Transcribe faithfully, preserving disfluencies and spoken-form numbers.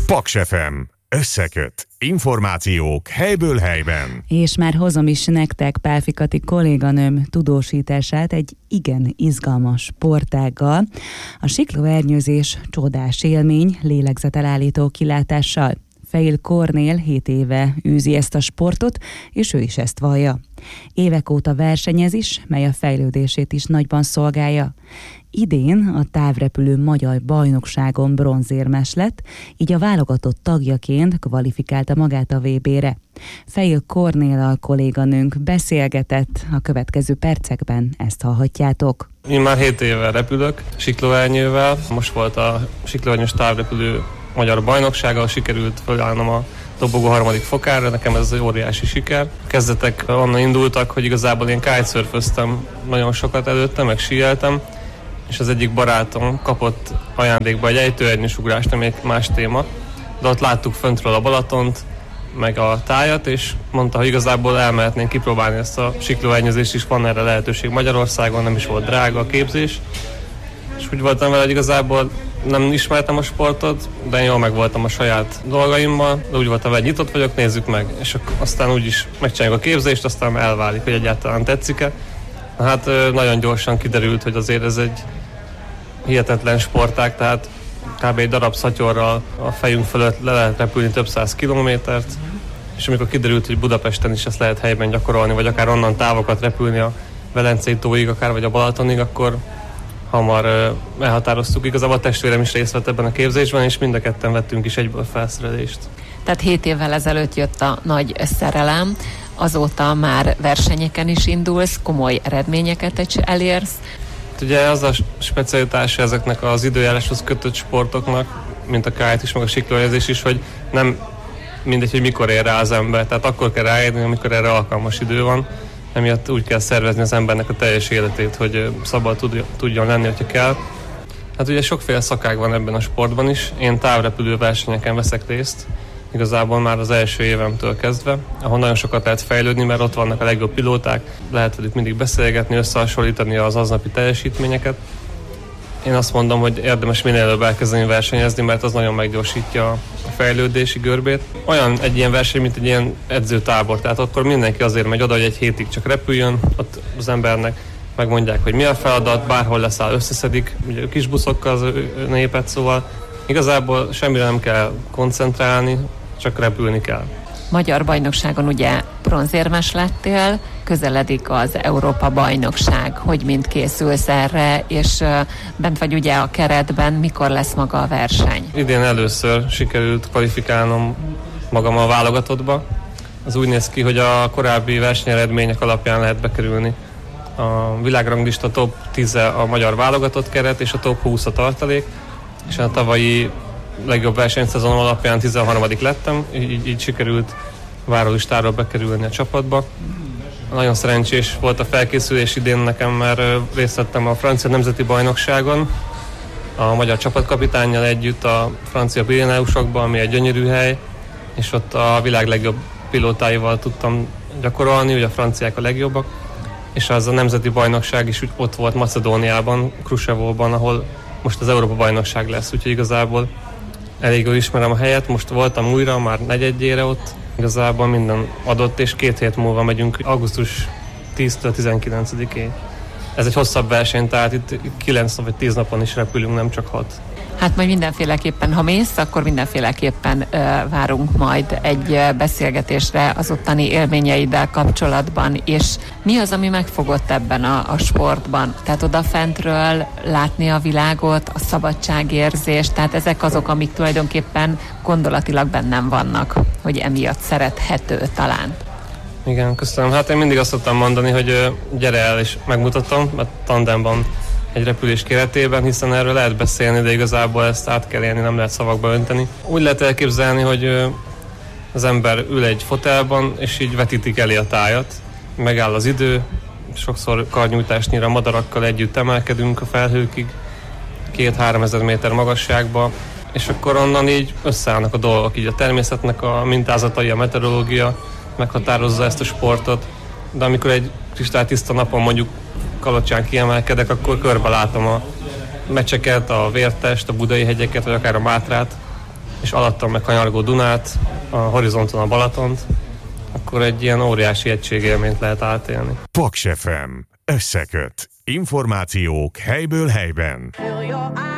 Paks ef em. Összeköt. Információk helyből helyben. És már hozom is nektek Pálfi Kati kolléganőm tudósítását egy igen izgalmas sportággal. A siklóernyőzés csodás élmény, lélegzetelállító kilátással. Fejl Kornél hét éve űzi ezt a sportot, és ő is ezt vallja. Évek óta versenyez is, mely a fejlődését is nagyban szolgálja. Idén a távrepülő magyar bajnokságon bronzérmes lett, így a válogatott tagjaként kvalifikálta magát a vé bé-re. Fejl Kornéllal kolléganőnk beszélgetett, a következő percekben ezt hallhatjátok. Én már hét éve repülök siklóernyővel, most volt a siklóernyős távrepülő magyar bajnoksága, sikerült fölállnom a dobogó harmadik fokára, nekem ez egy óriási siker. Kezdetek onnan indultak, hogy igazából én kitesurföztem nagyon sokat előtte, meg síeltem, és az egyik barátom kapott ajándékba egy ejtőernyős ugrást, ami egy más téma, de ott láttuk föntről a Balatont, meg a tájat, és mondta, hogy igazából elmehetnénk kipróbálni ezt a siklóernyőzést is, van erre lehetőség Magyarországon, nem is volt drága a képzés. És úgy voltam vele, hogy igazából nem ismertem a sportot, de én jól megvoltam a saját dolgaimmal, de úgy voltam vele, hogy nyitott vagyok, nézzük meg. És aztán úgyis megcsináljuk a képzést, aztán elválik, hogy egyáltalán tetszik-e. Hát nagyon gyorsan kiderült, hogy azért ez egy hihetetlen sportág, tehát kb. Egy darab szatyorral a fejünk fölött le lehet repülni több száz kilométert, és amikor kiderült, hogy Budapesten is ezt lehet helyben gyakorolni, vagy akár onnan távokat repülni a Velencei tóig, akár vagy a Balatonig, akkor hamar elhatároztuk. Igazából a testvérem is részt vett ebben a képzésben, és mind a ketten vettünk is egyből felszerelést. Tehát hét évvel ezelőtt jött a nagy szerelem, azóta már versenyeken is indulsz, komoly eredményeket is elérsz. Ugye az a specialitása ezeknek az időjáráshoz kötött sportoknak, mint a kite is, meg a siklóernyőzés is, hogy nem mindegy, hogy mikor ér rá az ember. Tehát akkor kell ráérni, amikor erre alkalmas idő van. Emiatt úgy kell szervezni az embernek a teljes életét, hogy szabad tudjon lenni, hogyha kell. Hát ugye sokféle szakág van ebben a sportban is. Én távrepülő versenyeken veszek részt, igazából már az első évemtől kezdve, ahol nagyon sokat lehet fejlődni, mert ott vannak a legjobb pilóták, lehet velük mindig beszélgetni, összehasonlítani az aznapi teljesítményeket. Én azt mondom, hogy érdemes minél előbb elkezdeni versenyezni, mert az nagyon meggyorsítja a fejlődési görbét. Olyan egy ilyen verseny, mint egy ilyen edzőtábor, tehát akkor mindenki azért megy oda, hogy egy hétig csak repüljön, ott az embernek megmondják, hogy mi a feladat, bárhol leszáll, összeszedik, ugye kis buszokkal az népet, szóval igazából semmire nem kell koncentrálni, csak repülni kell. Magyar bajnokságon ugye bronzérmes lettél, közeledik az Európa bajnokság, hogy mind készülsz erre, és bent vagy ugye a keretben, mikor lesz maga a verseny? Idén először sikerült kvalifikálnom magam a válogatottba. Az úgy néz ki, hogy a korábbi versenyeredmények alapján lehet bekerülni. A világranglista top tíz a magyar válogatott keret, és a top húsz a tartalék, és a tavalyi legjobb versenyszezon alapján tizenharmadik lettem, így, így sikerült várólistáról bekerülni a csapatba. Nagyon szerencsés volt a felkészülés idén nekem, mert részt vettem a francia nemzeti bajnokságon, a magyar csapatkapitánnyal együtt a francia Pirineusokban, ami egy gyönyörű hely, és ott a világ legjobb pilótáival tudtam gyakorolni, ugye a franciák a legjobbak, és az a nemzeti bajnokság is ott volt Macedóniában, Krusevóban, ahol most az Európa bajnokság lesz, úgyhogy igazából elég jól ismerem a helyet, most voltam újra, már negyedjére ott, igazából minden adott, és két hét múlva megyünk augusztus tíztől tizenkilencedikéig. Ez egy hosszabb verseny, tehát itt kilenc vagy tíz napon is repülünk, nem csak hat. Hát majd mindenféleképpen, ha mész, akkor mindenféleképpen ö, várunk majd egy ö, beszélgetésre az ottani élményeiddel kapcsolatban, és mi az, ami megfogott ebben a, a sportban? Tehát odafentről látni a világot, a szabadságérzés, tehát ezek azok, amik tulajdonképpen gondolatilag bennem vannak, hogy emiatt szerethető talán. Igen, köszönöm. Hát én mindig azt szoktam mondani, hogy gyere el és megmutatom, mert tandemban egy repülés keretében, hiszen erről lehet beszélni, de igazából ezt át kell élni, nem lehet szavakba önteni. Úgy lehet elképzelni, hogy az ember ül egy fotelban, és így vetítik elé a tájat, megáll az idő, sokszor karnyújtásnyira madarakkal együtt emelkedünk a felhőkig, két-három ezer méter magasságba, és akkor onnan így összeállnak a dolgok, így a természetnek a mintázatai, a meteorológia meghatározza ezt a sportot, de amikor egy kristálytiszta napon mondjuk Kalocsán kiemelkedek, akkor körbe látom a mecseket, a Vértest, a Budai hegyeket, vagy akár a Mátrát, és alattam meg kanyargó Dunát, a horizonton a Balatont, akkor egy ilyen óriási egységélményt lehet átélni. Paks ef em. Összeköt. Információk helyből helyben.